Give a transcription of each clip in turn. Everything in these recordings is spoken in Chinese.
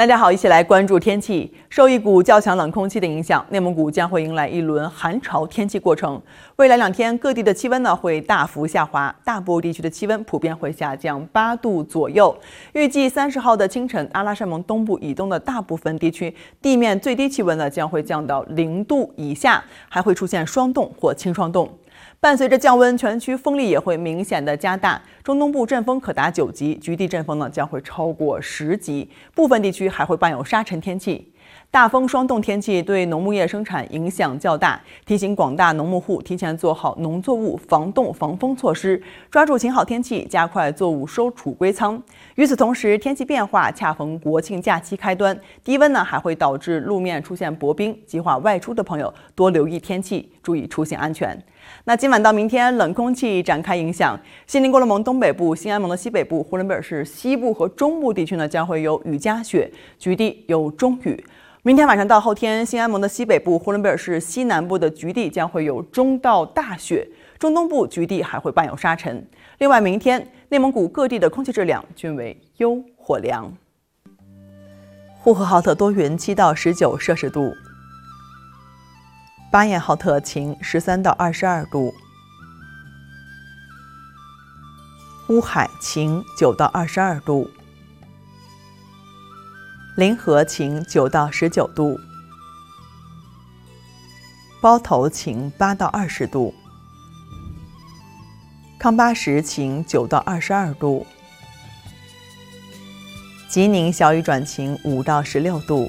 大家好，一起来关注天气。受一股较强冷空气的影响，内蒙古将会迎来一轮寒潮天气过程。未来2天，各地的气温会大幅下滑，大部分地区的气温普遍会下降8度左右。预计30号的清晨，阿拉善盟东部以东的大部分地区地面最低气温将会降到0度以下，还会出现霜冻或轻霜冻。伴随着降温，全区风力也会明显的加大，中东部阵风可达9级，局地阵风将会超过10级，部分地区还会伴有沙尘天气。大风霜冻天气对农牧业生产影响较大，提醒广大农牧户提前做好农作物防冻防风措施，抓住晴好天气，加快作物收储归仓。与此同时，天气变化恰逢国庆假期开端，低温还会导致路面出现薄冰，计划外出的朋友多留意天气，注意出行安全。那今晚到明天，冷空气展开影响，锡林郭勒盟东北部、兴安盟的西北部、呼伦贝尔市西部和中部地区将会有雨夹雪，局地有中雨。明天晚上到后天，兴安盟的西北部、呼伦贝尔市西南部的局地将会有中到大雪，中东部局地还会伴有沙尘。另外，明天内蒙古各地的空气质量均为优或良。呼和浩特多云7到19摄氏度，巴彦浩特晴13到22度，乌海晴9到22度，临河晴9到19度，包头晴8到20度，康巴什晴9到22度，吉宁小雨转晴5到16度，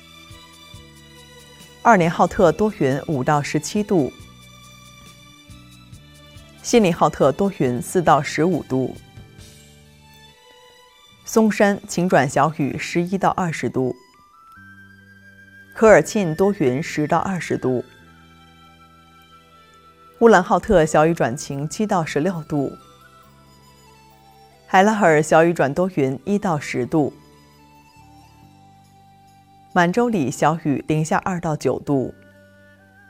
二连浩特多云5到17度，锡林浩特多云4到15度，松山晴转小雨11到20度，科尔沁多云10到20度，乌兰浩特小雨转晴7到16度，海拉尔小雨转多云1到10度，满洲里小雨零下2到9度，